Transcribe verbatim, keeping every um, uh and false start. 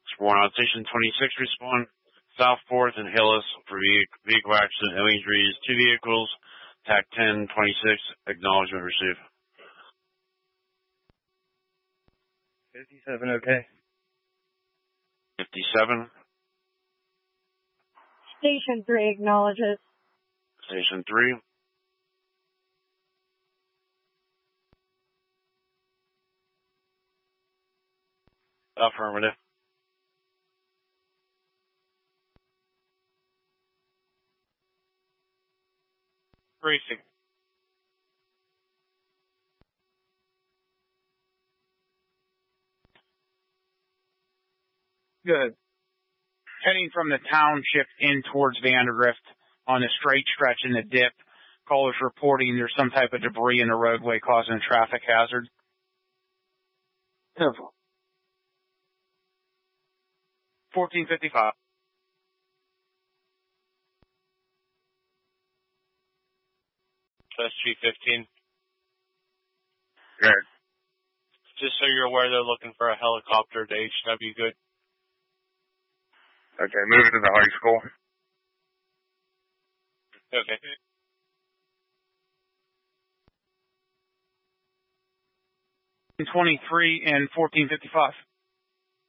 Sworn on Station twenty-six, respond. South fourth and Hillis for vehicle accident, no injuries, two vehicles. T A C ten twenty-six, acknowledgement received. fifty-seven, okay. fifty-seven. Station three acknowledges. Station three. Affirmative. Briefing. Good. Heading from the township in towards Vandegrift on the straight stretch in the dip. Callers reporting there's some type of debris in the roadway causing a traffic hazard. Careful. fourteen fifty-five. S G fifteen. Good. Just so you're aware, they're looking for a helicopter to H W. Good. Okay, move it to the high school. Okay. twenty-three and fourteen fifty-five.